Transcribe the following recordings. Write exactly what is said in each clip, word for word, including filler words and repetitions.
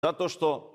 Zato što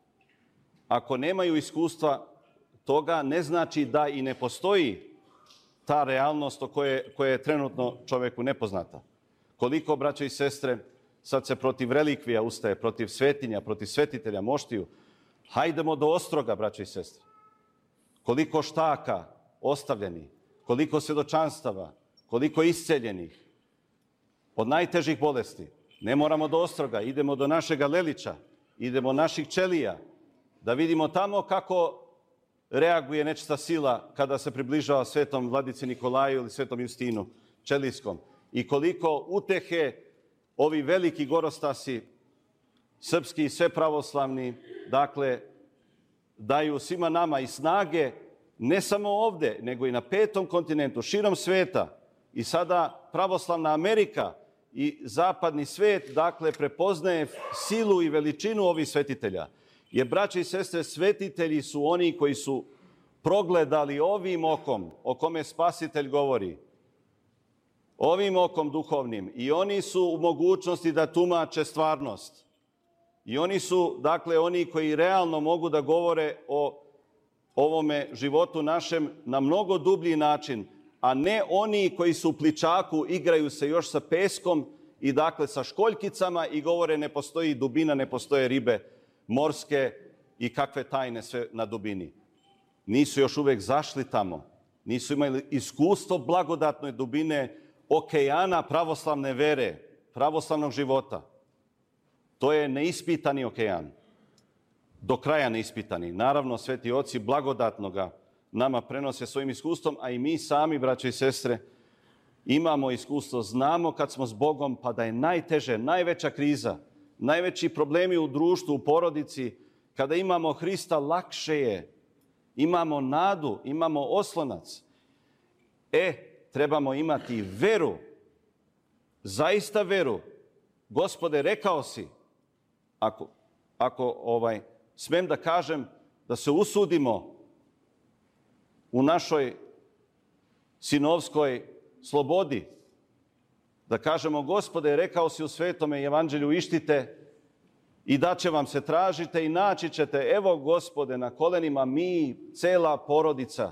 ako nemaju iskustva toga, ne znači da i ne postoji ta realnost o koje, koje je trenutno čoveku nepoznata. Koliko, braće i sestre, sad se protiv relikvija ustaje, protiv svetinja, protiv svetitelja, moštiju. Hajdemo do ostroga, braće i sestre. Koliko štaka ostavljeni, koliko svjedočanstava, koliko isceljenih od najtežih bolesti. Ne moramo do ostroga, idemo do našega Lelića, idemo naših ćelija, da vidimo tamo kako reaguje nečista sila kada se približava svetom vladici Nikolaju ili svetom Justinu Ćelijskom. I koliko utehe ovi veliki gorostasi, srpski i sve pravoslavni, dakle, daju svima nama i snage, ne samo ovde, nego i na petom kontinentu, širom sveta. I sada pravoslavna Amerika i zapadni svet, dakle, prepoznaje silu i veličinu ovih svetitelja. Jer, braće i sestre, svetitelji su oni koji su progledali ovim okom, o kome Spasitelj govori, ovim okom duhovnim, i oni su u mogućnosti da tumače stvarnost. I oni su, dakle, oni koji realno mogu da govore o ovome životu našem na mnogo dublji način, a ne oni koji su u pličaku, igraju se još sa peskom i, dakle, sa školjkicama i govore ne postoji dubina, ne postoje ribe morske i kakve tajne sve na dubini. Nisu još uvek zašli tamo. Nisu imali iskustvo blagodatne dubine okeana pravoslavne vere, pravoslavnog života. To je neispitani okean. Do kraja neispitani. Naravno, sveti oci blagodatno ga nama prenose svojim iskustvom, a i mi sami, braće i sestre, imamo iskustvo. Znamo kad smo s Bogom, pa da je najteže, najveća kriza, najveći problemi u društvu, u porodici, kada imamo Hrista, lakše je. Imamo nadu, imamo oslonac. E, trebamo imati veru, zaista veru. Gospode, rekao si, ako, ako ovaj, smem da kažem, da se usudimo u našoj sinovskoj slobodi, da kažemo, Gospode, rekao si u Svetome evanđelju, ištite i da će vam se, tražite i naći ćete. Evo, Gospode, na kolenima mi, cela porodica,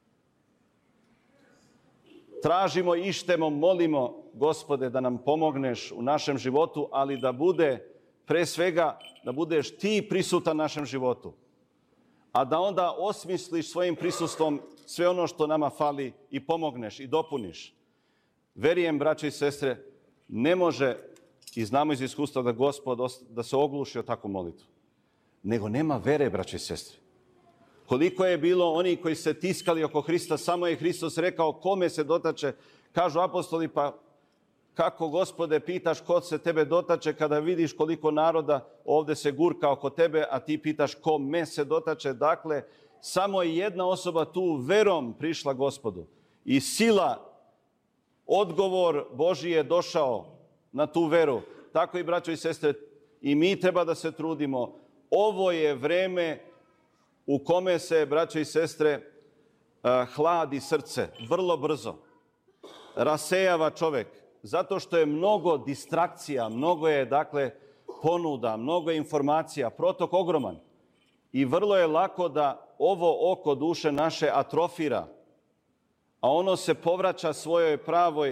tražimo, ištemo, molimo, Gospode, da nam pomogneš u našem životu, ali da bude, pre svega, da budeš ti prisutan našem životu. A da onda osmisliš svojim prisustvom sve ono što nama fali i pomogneš i dopuniš. Verujem, braće i sestre, ne može, i znamo iz iskustva da Gospod da se ogluši o takvu molitvu. Nego nema vere, braće i sestre. Koliko je bilo oni koji se tiskali oko Hrista, samo je Hristos rekao kome se dotače. Kažu apostoli, pa kako, Gospode, pitaš ko se tebe dotače kada vidiš koliko naroda ovde se gurka oko tebe, a ti pitaš ko me se dotače. Dakle, samo je jedna osoba tu verom prišla Gospodu. I sila, odgovor Božji je došao na tu veru. Tako i, braćo i sestre, i mi treba da se trudimo. Ovo je vreme u kome se, braćo i sestre, hladi srce vrlo brzo. Rasejava čovek, zato što je mnogo distrakcija, mnogo je, dakle, ponuda, mnogo je informacija, protok ogroman. I vrlo je lako da ovo oko duše naše atrofira, a ono se povraća svojoj pravoj e,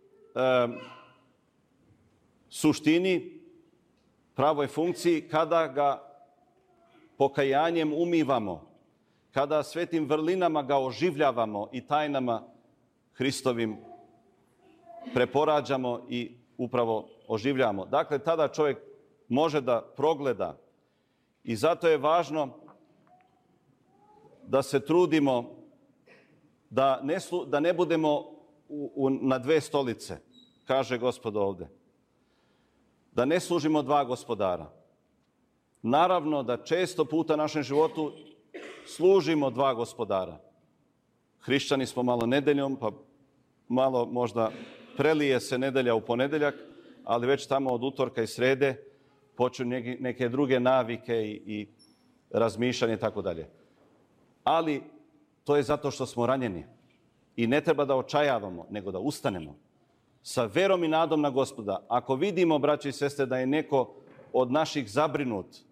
suštini, pravoj funkciji, kada ga pokajanjem umivamo, kada svetim vrlinama ga oživljavamo i tajnama Hristovim preporađamo i upravo oživljamo. Dakle, tada čovjek može da progleda. I zato je važno da se trudimo da ne, slu, da ne budemo u, u, na dve stolice, kaže Gospod ovde. Da ne služimo dva gospodara. Naravno da često puta u našem životu služimo dva gospodara. Hrišćani smo malo nedeljom, pa malo možda prelije se nedelja u ponedeljak, ali već tamo od utorka i srede počnu neke, neke druge navike i, i razmišljanje i tako dalje. Ali to je zato što smo ranjeni i ne treba da očajavamo, nego da ustanemo sa verom i nadom na Gospoda. Ako vidimo, braći i sestre, da je neko od naših zabrinut,